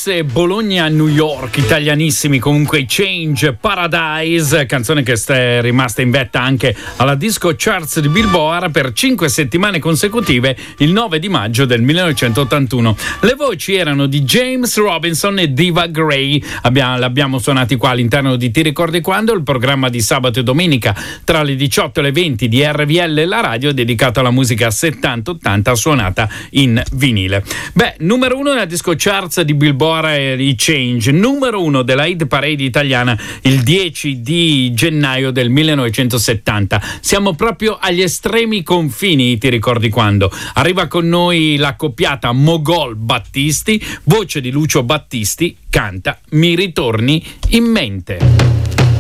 e Bologna-New York, italianissimi comunque, i Change, Paradise, canzone che è rimasta in vetta anche alla Disco Charts di Billboard per 5 settimane consecutive il 9 di maggio del 1981. Le voci erano di James Robinson e Diva Gray. L'abbiamo suonati qua all'interno di Ti ricordi quando, il programma di sabato e domenica tra le 18 e le 20 di RVL, la radio dedicato alla musica 70-80 suonata in vinile. Numero 1 della Disco Charts di Billboard è i Change, numero 1 della hit parade italiana il 10 di gennaio del 1970. Siamo proprio agli estremi confini, Ti ricordi quando? Arriva con noi la coppiata Mogol Battisti, voce di Lucio Battisti, canta Mi ritorni in mente.